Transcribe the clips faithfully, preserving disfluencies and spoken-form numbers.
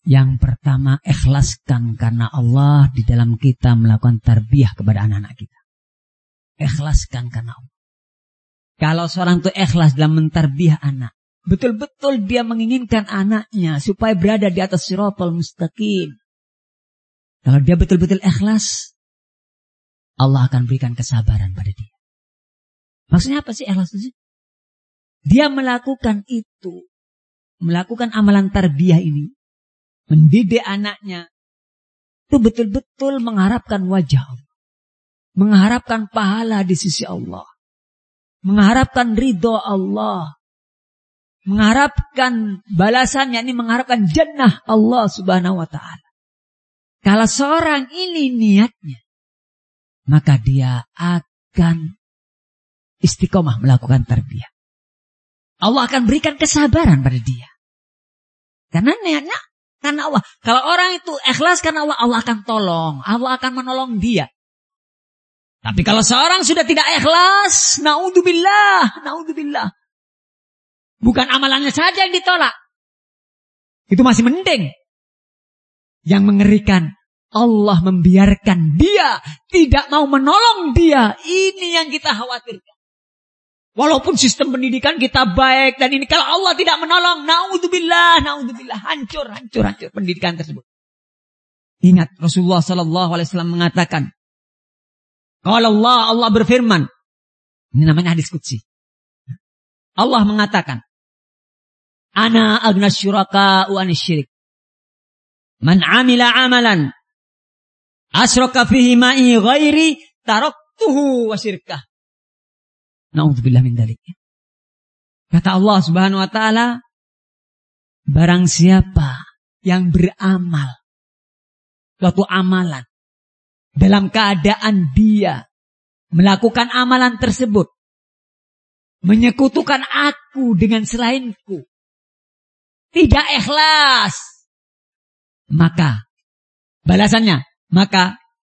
Yang pertama, ikhlaskan karena Allah di dalam kita melakukan tarbiyah kepada anak-anak kita. Ikhlaskan karena Allah. Kalau seorang itu ikhlas dalam mentarbiyah anak, betul-betul dia menginginkan anaknya supaya berada di atas siratal mustaqim. Kalau dia betul-betul ikhlas, Allah akan berikan kesabaran pada dia. Maksudnya apa sih ikhlas itu? Dia melakukan itu, melakukan amalan tarbiyah ini, mendidik anaknya, itu betul-betul mengharapkan wajah Allah, mengharapkan pahala di sisi Allah, mengharapkan ridho Allah, mengharapkan balasannya, ini mengharapkan jannah Allah subhanahu wa ta'ala. Kalau seorang ini niatnya, maka dia akan istiqomah melakukan tarbiyah. Allah akan berikan kesabaran pada dia. Karena niatnya karena Allah. Kalau orang itu ikhlas karena Allah, Allah akan tolong. Allah akan menolong dia. Tapi kalau seorang sudah tidak ikhlas, naudzubillah, naudzubillah. Bukan amalannya saja yang ditolak. Itu masih mending. Yang mengerikan, Allah membiarkan dia tidak mau menolong dia. Ini yang kita khawatirkan. Walaupun sistem pendidikan kita baik dan ini, kalau Allah tidak menolong, naudzubillah, naudzubillah, hancur, hancur, hancur pendidikan tersebut. Ingat Rasulullah sallallahu alaihi wasallam mengatakan, kalau Allah, Allah berfirman, ini namanya hadis qudsi. Allah mengatakan, Ana agnas syuraka wa anis syirik. Man amila amalan asyraka fihi ma'i ghairi taraktuhu wa syirkah. Na'udzubillah min dzalik. Kata Allah Subhanahu wa taala, barang siapa yang beramal suatu amalan dalam keadaan dia melakukan amalan tersebut menyekutukan aku dengan selainku, tidak ikhlas, maka balasannya, maka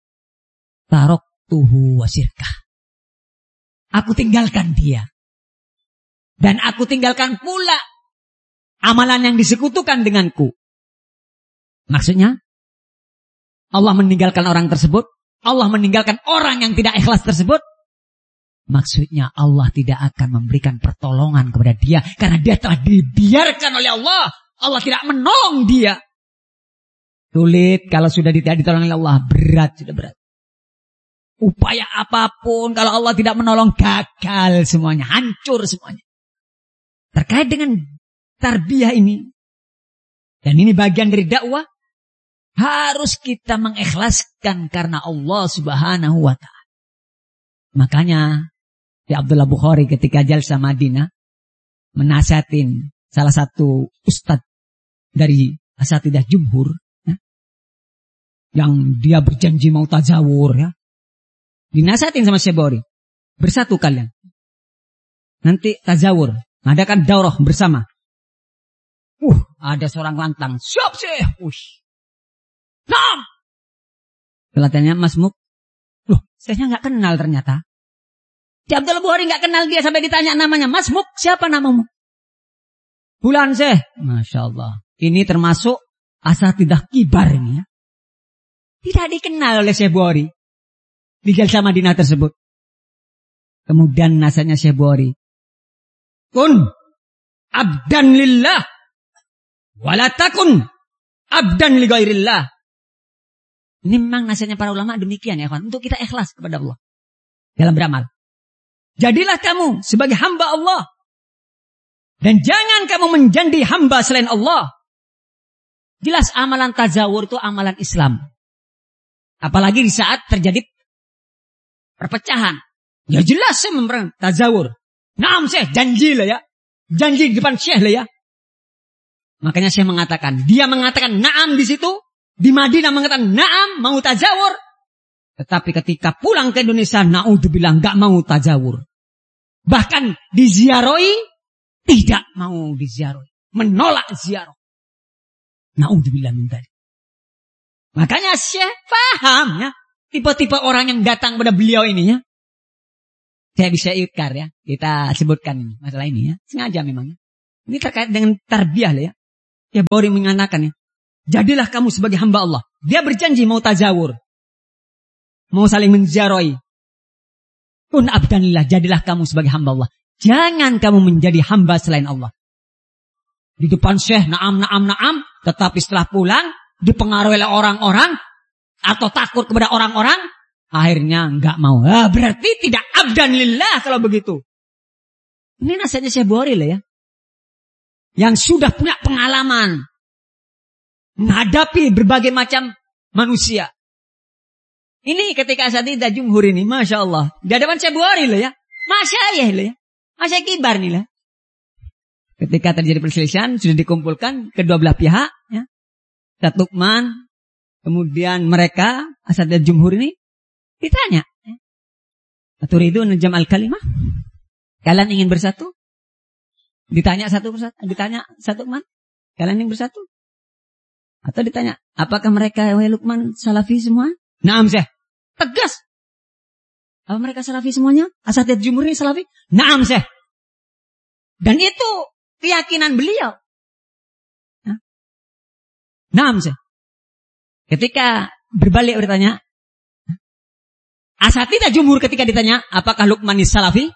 taraktuhu wa syirkah. Aku tinggalkan dia. Dan aku tinggalkan pula amalan yang disekutukan denganku. Maksudnya, Allah meninggalkan orang tersebut. Allah meninggalkan orang yang tidak ikhlas tersebut. Maksudnya Allah tidak akan memberikan pertolongan kepada dia. Karena dia telah dibiarkan oleh Allah. Allah tidak menolong dia. Sulit kalau sudah tidak ditolong oleh Allah. Berat, sudah berat. Upaya apapun, kalau Allah tidak menolong, gagal semuanya, hancur semuanya. Terkait dengan tarbiyah ini, dan ini bagian dari dakwah, harus kita mengikhlaskan karena Allah subhanahu wa ta'ala. Makanya, di Abdullah Bukhari ketika jalsa Madinah, menasihatin salah satu ustadz dari asatidah jumhur, ya, yang dia berjanji mau tazawur, ya. Dinasihatin sama Syekh Bori. Bersatu kalian. Nanti tazawur. Adakan daurah bersama. Uh, ada seorang lantang. Siap Syekh. Ush. Nam. Kelihatannya Mas Muk. Loh, Syekhnya gak kenal ternyata. Si Abdul Bukhari gak kenal dia sampai ditanya namanya. Mas Muk, siapa namamu? Bulan Syekh. Masya Allah. Ini termasuk asatidah kibar ini ya. Tidak dikenal oleh Syekh Bukhari di jalsa Madinah tersebut. Kemudian nasihatnya Syekh Bukhari, kun abdan lillah wala takun abdan li ghairillah. Ini memang nasihatnya para ulama demikian ya kawan, untuk kita ikhlas kepada Allah dalam beramal. Jadilah kamu sebagai hamba Allah dan jangan kamu menjadi hamba selain Allah. Jelas amalan tazawur itu amalan Islam. Apalagi di saat terjadi perpecahan. Ya jelas saya memperang tazawur. Naam Syekh, janji lah ya. Janji di depan Syekh lah ya. Makanya Syekh mengatakan, dia mengatakan naam di situ, di Madinah mengatakan naam mau tazawur. Tetapi ketika pulang ke Indonesia, naudzubillah enggak mau tazawur. Bahkan diziarahi, tidak mau diziarahi. Menolak ziarah. Naudzubillah min dzalik. Makanya Syekh paham ya. Tipe-tipe orang yang datang pada beliau ini ya. Saya bisa ikar ya. Kita sebutkan ini, masalah ini ya. Sengaja memang ya. Ini terkait dengan tarbiyah lah ya. Ya Bori mengatakan ya. Jadilah kamu sebagai hamba Allah. Dia berjanji mau tazawur. Mau saling menziarahi. Kun abdanillah, jadilah kamu sebagai hamba Allah. Jangan kamu menjadi hamba selain Allah. Di depan syekh, naam, naam, naam. Tetapi setelah pulang, dipengaruhi oleh orang-orang. Atau takut kepada orang-orang. Akhirnya enggak mau. Ah, berarti tidak abdanillah kalau begitu. Ini nasihatnya Syekh Bukhari lah ya. Yang sudah punya pengalaman. Menghadapi berbagai macam manusia. Ini ketika asatidzah jumhur ini, Masya Allah. Di hadapan Syekh Bukhari lah ya. Masyayikh lah ya. Masyayikh kibar nih lah. Ketika terjadi perselisihan, sudah dikumpulkan kedua belah pihak. Ya. Ustaz Lukman, kemudian mereka, asatidzah jumhur ini, ditanya. Aturidu najam al-kalimah? Kalian ingin bersatu? Ditanya satu persatu. Ditanya satu Lukman. Kalian ingin bersatu? Atau ditanya, apakah mereka wahai Lukman salafi semua? Naam Syekh. Tegas. Apa mereka salafi semuanya? Asatidzah jumhur ini salafi? Naam Syekh. Dan itu keyakinan beliau. Nah. Naam Syekh. Ketika berbalik bertanya, asatidzah jumhur ketika ditanya, apakah Lukman ini salafi?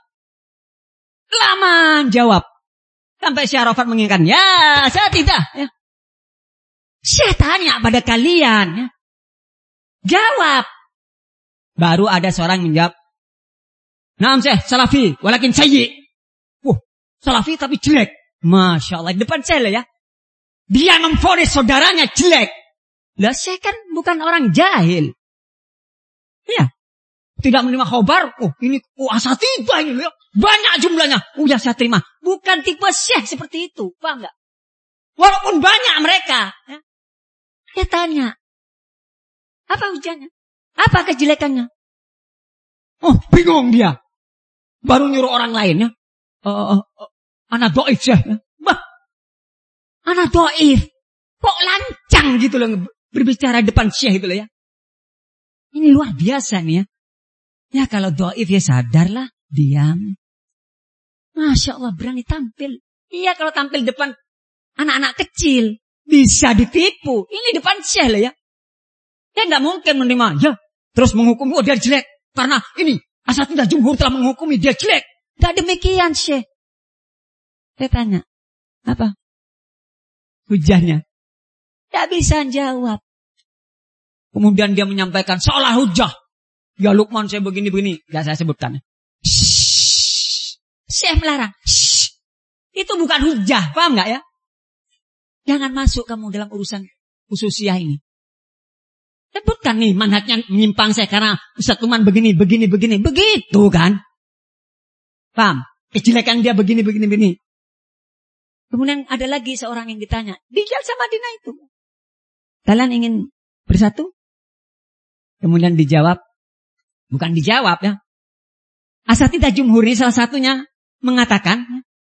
Lama jawab. Sampai Syekh Arafat mengingatkan, ya asatidzah. Ya. Saya tanya pada kalian. Ya. Jawab. Baru ada seorang menjawab. Naam Syekh, salafi. Walakin sayyi. Wah, salafi tapi jelek. Masya Allah. Di depan saya lah ya. Dia memvonis saudaranya jelek. Lah saya kan bukan orang jahil. Ya. Tidak menerima khobar. Oh ini oh, asatidzah ini ya. Banyak jumlahnya. Oh ya saya terima. Bukan tipe Syekh seperti itu. Paham gak? Walaupun banyak mereka. Ya. Dia tanya. Apa hujannya? Apa kejelekannya? Oh bingung dia. Baru nyuruh orang lain ya. Uh, uh, uh, anak do'if Syekh. Ya. Bah. Anak do'if. Kok lancang gitu loh. Berbicara depan Syekh itu loh ya. Ini luar biasa nih ya. Ya kalau do'if ya sadarlah. Diam. Masya Allah berani tampil. Iya kalau tampil depan anak-anak kecil. Bisa ditipu. Ini depan Syekh lah ya. Ya nggak mungkin menerima. Ya terus menghukum. Oh dia jelek. Karena ini. Asatidzah jumhur telah menghukumi dia jelek. Gak demikian Syekh. Saya tanya. Apa? Hujahnya. Gak bisa jawab. Kemudian dia menyampaikan seolah hujah. Ya Lukman saya begini-begini. Gak saya sebutkan. Shhh. Syekh melarang. Shhh. Itu bukan hujah. Paham gak ya? Jangan masuk kamu dalam urusan khususiyah ini. Sebutkan nih manhajnya menyimpang saya karena Ustaz Lukman begini, begini, begini. Begitu kan? Paham? Kejelekan dia begini, begini, begini. Kemudian ada lagi seorang yang ditanya. Di Jalsah Madinah itu. Kalian ingin bersatu? Kemudian dijawab. Bukan dijawab ya. Asatidzah jumhur ini salah satunya mengatakan.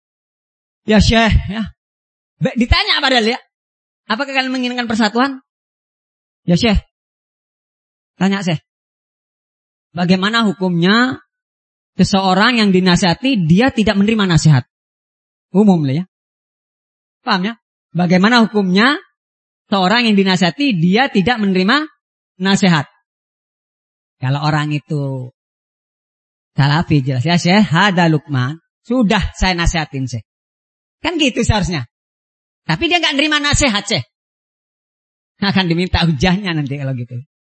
Ya Syekh ya. Ditanya padahal ya. Apakah kalian menginginkan persatuan? Ya Syekh. Tanya Syekh. Bagaimana hukumnya seseorang yang dinasihati dia tidak menerima nasihat? Umum lah ya. Paham ya? Bagaimana hukumnya seorang yang dinasihati dia tidak menerima nasihat? Kalau orang itu salafi jelas ya Syekh, hada Lukman. Sudah saya nasihatin Syekh. Kan gitu seharusnya. Tapi dia gak nerima nasihat Syekh. Akan diminta hujahnya nanti kalau gitu.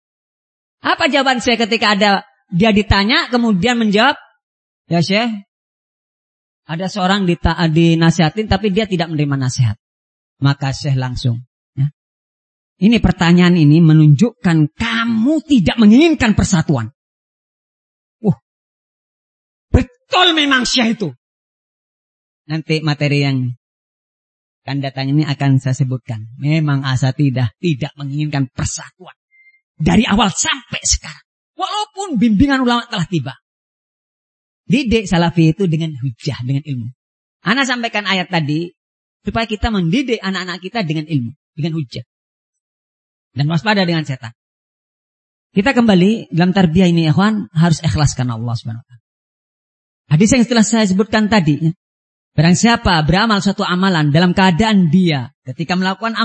Apa jawaban Syekh ketika ada dia ditanya kemudian menjawab, ya Syekh, ada seorang dita- dinasihatin tapi dia tidak menerima nasihat. Maka Syekh langsung. Ya. Ini pertanyaan ini menunjukkan kamu tidak menginginkan persatuan. Wah, betul memang Syekh itu. Nanti materi yang akan datang ini akan saya sebutkan. Memang asatidzah tidak menginginkan persatuan. Dari awal sampai sekarang. Walaupun bimbingan ulama telah tiba. Didik salafi itu dengan hujah, dengan ilmu. Ana sampaikan ayat tadi. Supaya kita mendidik anak-anak kita dengan ilmu. Dengan hujah. Dan waspada dengan setan. Kita kembali dalam tarbiyah ini ya kawan. Harus ikhlaskan Allah subhanahu wa taala. Hadis yang setelah saya sebutkan tadi. Ya. Barang siapa beramal suatu amalan dalam keadaan dia. Ketika melakukan